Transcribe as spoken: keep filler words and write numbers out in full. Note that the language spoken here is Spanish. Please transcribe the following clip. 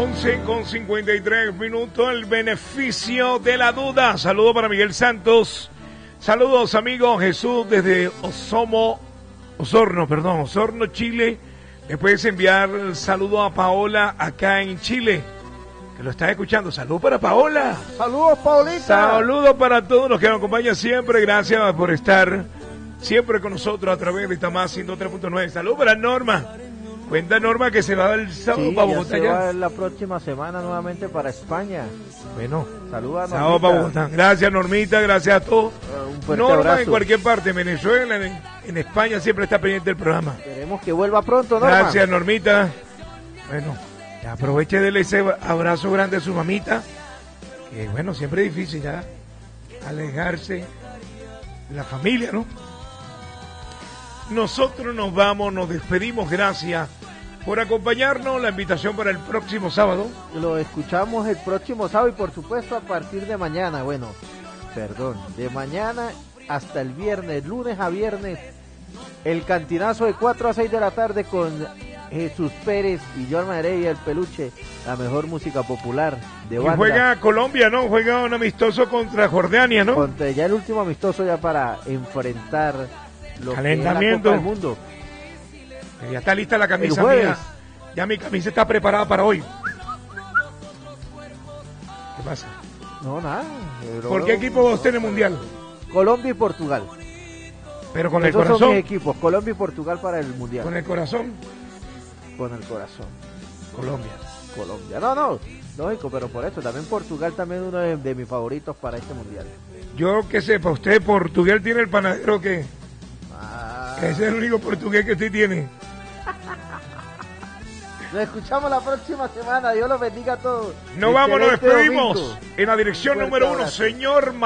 once con cincuenta y tres minutos, el beneficio de la duda. Saludo para Miguel Santos. Saludos, amigos. Jesús desde Osomo, Osorno, perdón, Osorno, Chile. Le puedes enviar el saludo a Paola acá en Chile, que lo está escuchando. Saludos para Paola. Saludos, Paolita. Saludos para todos los que nos acompañan siempre. Gracias por estar siempre con nosotros a través de Tamás ciento tres punto nueve. Saludos para Norma. Cuenta, Norma, que se va el sábado sí, para ya Bogotá. Se ya va la próxima semana nuevamente para España. Bueno, saludos a sábado para Bogotá. Gracias, Normita, gracias a todos. Uh, un fuerte Norma abrazo. En cualquier parte, en Venezuela, en, en España, siempre está pendiente del programa. Queremos que vuelva pronto, Norma. Gracias, Normita. Bueno, aproveche de ese abrazo grande a su mamita. Que bueno, siempre es difícil ya alejarse de la familia, ¿no? Nosotros nos vamos, nos despedimos. Gracias por acompañarnos. La invitación para el próximo sábado. Lo escuchamos el próximo sábado y por supuesto a partir de mañana. Bueno, perdón, de mañana hasta el viernes, lunes a viernes, el cantinazo de cuatro a seis de la tarde con Jesús Pérez y Joan Heredia, el peluche, la mejor música popular de banda. Y juega Colombia, ¿no? Juega un amistoso contra Jordania, ¿no? Contra ya el último amistoso ya para enfrentar lo calentamiento que es la Copa del Mundo. Ya está lista la camisa mía. Ya mi camisa está preparada para hoy. ¿Qué pasa? No, nada. ¿Por qué equipo vos tenés mundial? Colombia y Portugal. Pero con Esos el corazón. Son mis equipos, Colombia y Portugal para el mundial. ¿Con el corazón? Con el corazón. Colombia. Colombia. No, no, lógico, pero por eso también Portugal también uno de, de mis favoritos para este mundial. Yo que sepa, usted Portugal tiene el panadero que ah. Ese es el único portugués que usted tiene. Nos escuchamos la próxima semana. Dios los bendiga a todos. Nos vamos, nos despedimos. Domingo. En la dirección número uno, señor